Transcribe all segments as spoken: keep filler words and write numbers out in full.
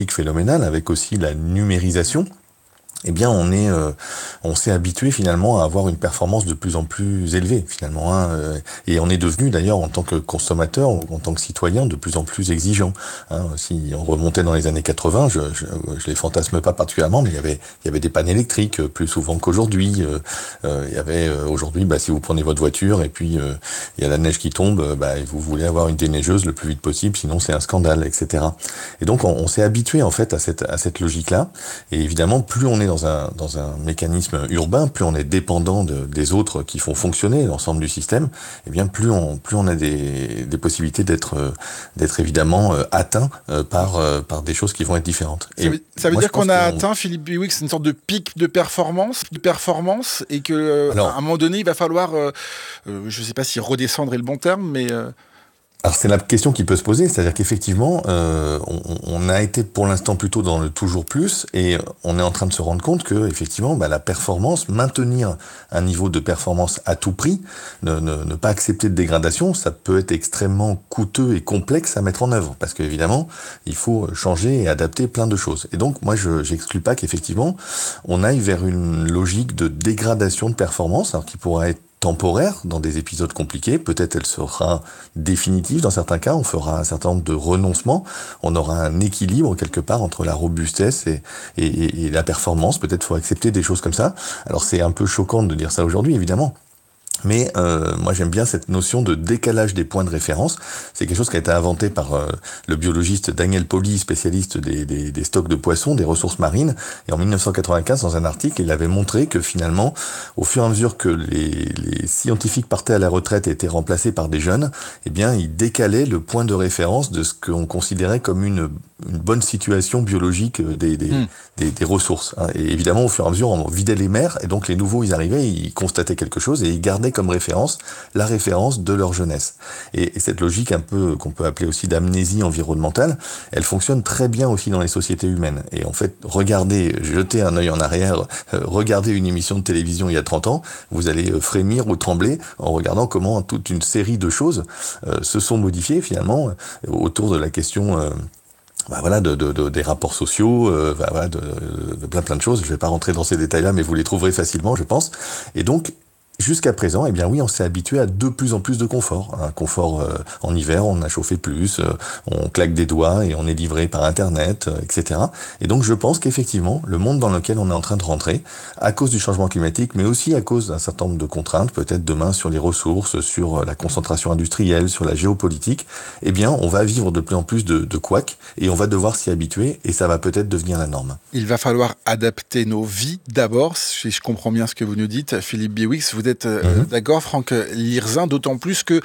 phénoménal, avec aussi la numérisation, eh bien, on est, euh, on s'est habitué finalement à avoir une performance de plus en plus élevée finalement, hein, euh, et on est devenu d'ailleurs en tant que consommateur, en tant que citoyen, de plus en plus exigeant. Hein. Si on remontait dans les années quatre-vingts, je, je, je les fantasme pas particulièrement, mais il y avait, il y avait des pannes électriques euh, plus souvent qu'aujourd'hui. Euh, euh, il y avait euh, aujourd'hui, bah, si vous prenez votre voiture et puis euh, il y a la neige qui tombe, euh, bah, vous voulez avoir une déneigeuse le plus vite possible, sinon c'est un scandale, et cetera. Et donc on, on s'est habitué en fait à cette, à cette logique-là. Et évidemment, plus on est dans un, dans un mécanisme urbain, plus on est dépendant de, des autres qui font fonctionner l'ensemble du système, et bien plus on, plus on a des, des possibilités d'être, d'être évidemment euh, atteint euh, par, euh, par des choses qui vont être différentes. Ça veut, ça veut dire qu'on a qu'on... atteint, Philippe Biwix, une sorte de pic de performance, de performance, et que euh, Alors, à un moment donné, il va falloir, euh, euh, je ne sais pas si redescendre est le bon terme, mais euh... Alors c'est la question qui peut se poser, c'est-à-dire qu'effectivement, euh, on, on a été pour l'instant plutôt dans le toujours plus, et on est en train de se rendre compte que effectivement, bah, la performance, maintenir un niveau de performance à tout prix, ne, ne, ne pas accepter de dégradation, ça peut être extrêmement coûteux et complexe à mettre en œuvre, parce qu'évidemment, il faut changer et adapter plein de choses. Et donc moi, je j'exclus pas qu'effectivement, on aille vers une logique de dégradation de performance, alors qui pourrait être temporaire dans des épisodes compliqués, peut-être elle sera définitive dans certains cas, on fera un certain nombre de renoncements, on aura un équilibre quelque part entre la robustesse et, et, et la performance, peut-être faut accepter des choses comme ça. Alors c'est un peu choquant de dire ça aujourd'hui évidemment, mais euh, moi j'aime bien cette notion de décalage des points de référence. C'est quelque chose qui a été inventé par euh, le biologiste Daniel Pauly, spécialiste des, des, des stocks de poissons, des ressources marines. Et en dix-neuf cent quatre-vingt-quinze, dans un article, il avait montré que finalement, au fur et à mesure que les, les scientifiques partaient à la retraite et étaient remplacés par des jeunes, eh bien, il décalait le point de référence de ce qu'on considérait comme une, une bonne situation biologique des, des, mmh. des, des ressources. Et évidemment, au fur et à mesure, on vidait les mers, et donc les nouveaux, ils arrivaient, ils constataient quelque chose et ils gardaient comme référence la référence de leur jeunesse. Et, et cette logique un peu qu'on peut appeler aussi d'amnésie environnementale, elle fonctionne très bien aussi dans les sociétés humaines. Et en fait, regardez, jetez un œil en arrière, euh, regardez une émission de télévision il y a trente ans, vous allez frémir ou trembler en regardant comment toute une série de choses euh, se sont modifiées finalement euh, autour de la question euh, bah voilà, de, de, de, des rapports sociaux, euh, bah voilà, de, de plein plein de choses. Je vais pas rentrer dans ces détails-là, mais vous les trouverez facilement, je pense. Et donc, jusqu'à présent, eh bien oui, on s'est habitué à de plus en plus de confort. Un confort euh, en hiver, on a chauffé plus, euh, on claque des doigts et on est livré par Internet, euh, et cetera. Et donc je pense qu'effectivement, le monde dans lequel on est en train de rentrer, à cause du changement climatique, mais aussi à cause d'un certain nombre de contraintes, peut-être demain sur les ressources, sur la concentration industrielle, sur la géopolitique, eh bien on va vivre de plus en plus de, de couacs et on va devoir s'y habituer et ça va peut-être devenir la norme. Il va falloir adapter nos vies d'abord, si je comprends bien ce que vous nous dites, Philippe Biwix. Vous êtes euh, mmh. d'accord, Franck Lirzin, d'autant plus que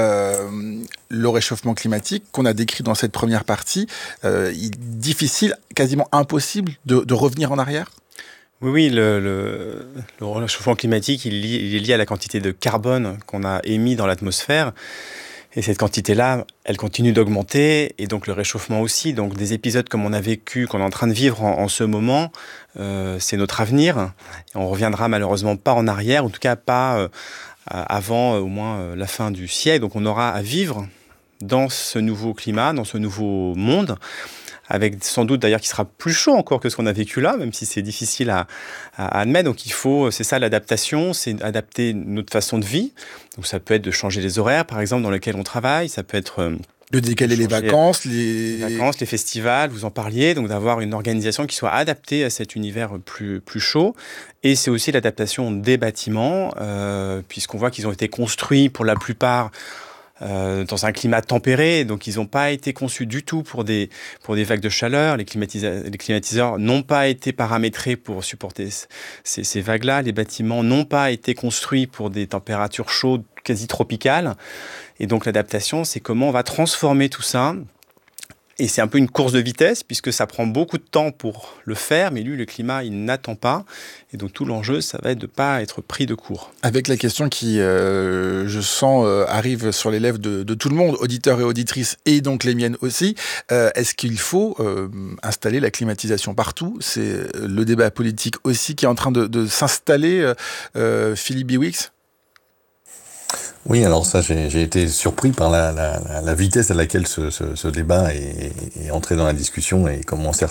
euh, le réchauffement climatique qu'on a décrit dans cette première partie, euh, il est difficile, quasiment impossible de, de revenir en arrière. Oui, oui, le, le, le réchauffement climatique, il, il est lié à la quantité de carbone qu'on a émis dans l'atmosphère. Et cette quantité-là, elle continue d'augmenter, et donc le réchauffement aussi. Donc des épisodes comme on a vécu, qu'on est en train de vivre en, en ce moment, euh, c'est notre avenir. Et on reviendra malheureusement pas en arrière, en tout cas pas euh, avant euh, au moins euh, la fin du siècle. Donc on aura à vivre dans ce nouveau climat, dans ce nouveau monde, avec sans doute d'ailleurs qui sera plus chaud encore que ce qu'on a vécu là, même si c'est difficile à, à admettre. Donc il faut, c'est ça l'adaptation, c'est adapter notre façon de vie. Donc ça peut être de changer les horaires, par exemple, dans lesquels on travaille, ça peut être... Euh, de décaler les vacances, les... les vacances, les festivals, vous en parliez, donc d'avoir une organisation qui soit adaptée à cet univers plus, plus chaud. Et c'est aussi l'adaptation des bâtiments, euh, puisqu'on voit qu'ils ont été construits pour la plupart Euh, dans un climat tempéré, donc ils n'ont pas été conçus du tout pour des, pour des vagues de chaleur. Les, climatisa- les climatiseurs n'ont pas été paramétrés pour supporter ces, ces vagues-là. Les bâtiments n'ont pas été construits pour des températures chaudes quasi tropicales. Et donc l'adaptation, c'est comment on va transformer tout ça. Et c'est un peu une course de vitesse, puisque ça prend beaucoup de temps pour le faire, mais lui, le climat, il n'attend pas. Et donc tout l'enjeu, ça va être de ne pas être pris de court. Avec la question qui, euh, je sens, euh, arrive sur les lèvres de, de tout le monde, auditeurs et auditrices, et donc les miennes aussi, euh, est-ce qu'il faut euh, installer la climatisation partout ? C'est le débat politique aussi qui est en train de, de s'installer, euh, Philippe Biwix ? Oui, alors ça, j'ai, j'ai été surpris par la, la, la vitesse à laquelle ce, ce, ce débat est, est entré dans la discussion et comment certains